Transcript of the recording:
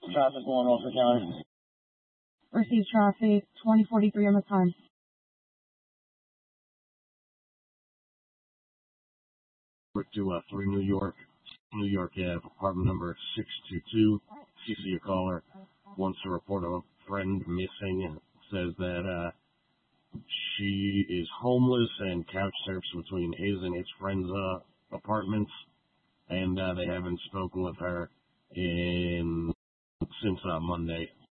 Traffic going off the county. Receive traffic 2043 on the time. To 3 New York Ave, apartment number 622. CC a caller wants to report a friend missing and says that she is homeless and couch surfs between his and his friend's apartments, and they haven't spoken with her since Monday.